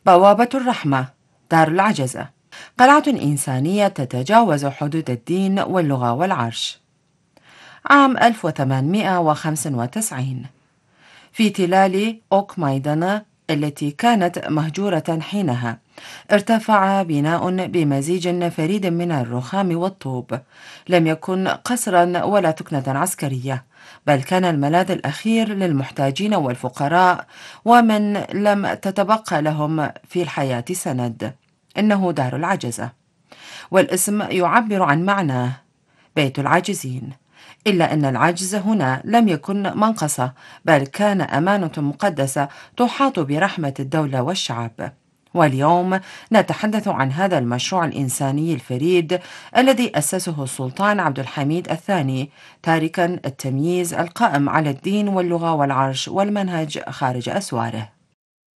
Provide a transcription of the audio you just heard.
بوابة الرحمة، دار العجزة، قلعة إنسانية تتجاوز حدود الدين واللغة والعرش. عام 1895 في تلال أوك مايدانا التي كانت مهجورة حينها، ارتفع بناء بمزيج فريد من الرخام والطوب. لم يكن قصرا ولا تكنة عسكرية، بل كان الملاذ الأخير للمحتاجين والفقراء ومن لم تتبقى لهم في الحياة سند. إنه دار العجزة، والاسم يعبر عن معناه، بيت العاجزين. إلا أن العجز هنا لم يكن منقصة، بل كان أمانة مقدسة تحاط برحمة الدولة والشعب. واليوم نتحدث عن هذا المشروع الإنساني الفريد الذي أسسه السلطان عبد الحميد الثاني، تاركا التمييز القائم على الدين واللغة والعرش والمنهج خارج أسواره.